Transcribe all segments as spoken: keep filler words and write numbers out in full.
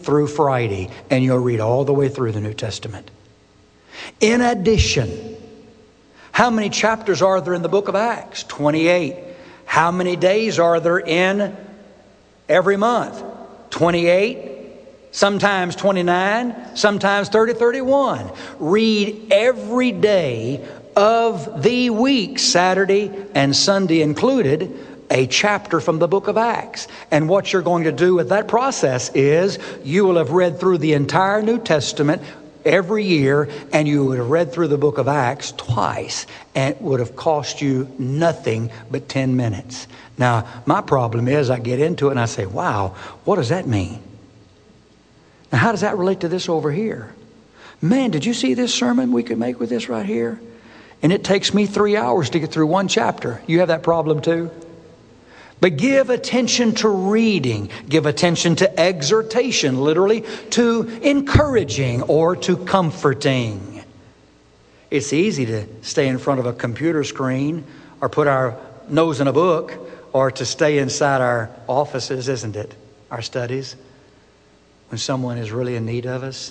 through Friday, and you'll read all the way through the New Testament. In addition, how many chapters are there in the book of Acts? twenty-eight. How many days are there in every month? twenty-eight. Sometimes twenty-nine, sometimes thirty, thirty-one. Read every day of the week, Saturday and Sunday included, a chapter from the book of Acts. And what you're going to do with that process is you will have read through the entire New Testament every year, and you would have read through the book of Acts twice, and it would have cost you nothing but ten minutes. Now, my problem is I get into it and I say, wow, what does that mean? Now, how does that relate to this over here? Man, did you see this sermon we could make with this right here? And it takes me three hours to get through one chapter. You have that problem too? But give attention to reading. Give attention to exhortation, literally to encouraging or to comforting. It's easy to stay in front of a computer screen or put our nose in a book or to stay inside our offices, isn't it? Our studies, when someone is really in need of us.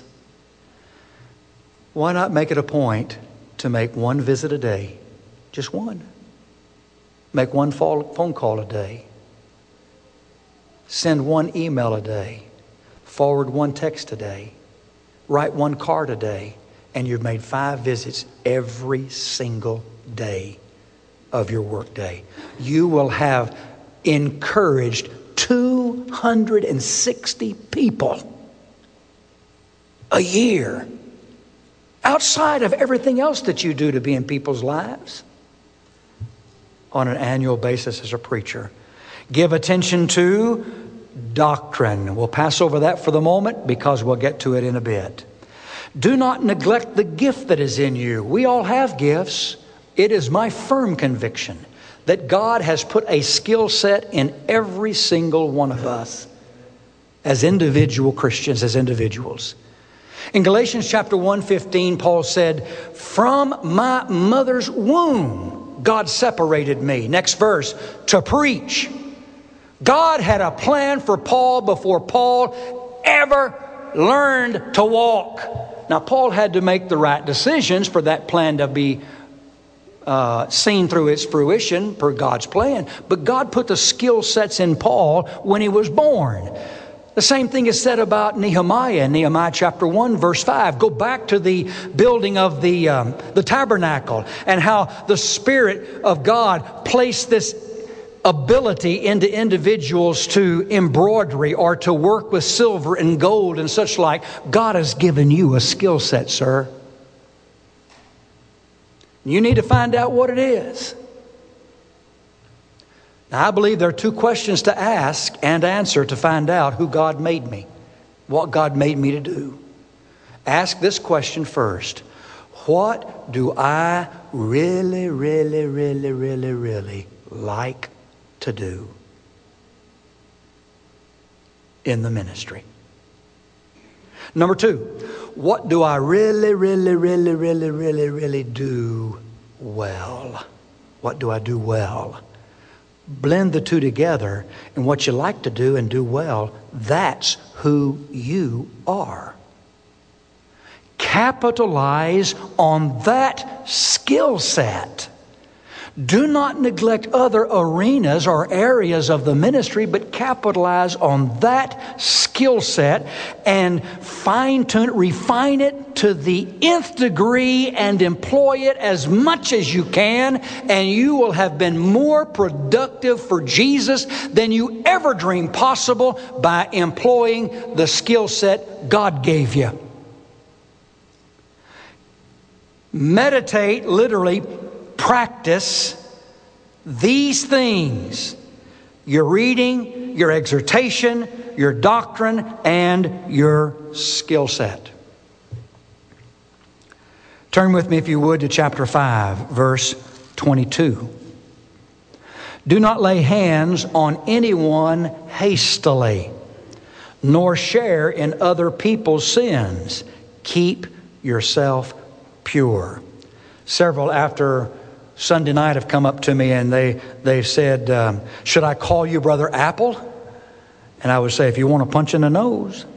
Why not make it a point to make one visit a day? Just one. Make one phone call a day. Send one email a day. Forward one text a day. Write one card a day. And you've made five visits every single day of your work day. You will have encouraged two hundred sixty people a year outside of everything else that you do to be in people's lives on an annual basis as a preacher. Give attention to doctrine. We'll pass over that for the moment because we'll get to it in a bit. Do not neglect the gift that is in you. We all have gifts. It is my firm conviction that God has put a skill set in every single one of us as individual Christians, as individuals. In Galatians chapter one fifteen, Paul said, "From my mother's womb, God separated me." Next verse, to preach. God had a plan for Paul before Paul ever learned to walk. Now, Paul had to make the right decisions for that plan to be uh, seen through its fruition per God's plan. But God put the skill sets in Paul when he was born. The same thing is said about Nehemiah in Nehemiah chapter one, verse five. Go back to the building of the, um, the tabernacle and how the Spirit of God placed this ability into individuals to embroidery or to work with silver and gold and such like. God has given you a skill set, sir. You need to find out what it is. Now, I believe there are two questions to ask and answer to find out who God made me, what God made me to do. Ask this question first. What do I really, really, really, really, really like to do in the ministry? Number two, what do I really, really, really, really, really, really do well? What do I do well? Blend the two together, and what you like to do and do well, that's who you are. Capitalize on that skill set. Do not neglect other arenas or areas of the ministry, but capitalize on that skill set and fine-tune it, refine it to the nth degree and employ it as much as you can, and you will have been more productive for Jesus than you ever dreamed possible by employing the skill set God gave you. Meditate, literally, practice these things: your reading, your exhortation, your doctrine, and your skill set. Turn with me, if you would, to chapter five, verse twenty-two. Do not lay hands on anyone hastily, nor share in other people's sins. Keep yourself pure. Several after Sunday night have come up to me and they, they said, um, should I call you Brother Apple? And I would say, if you want a punch in the nose,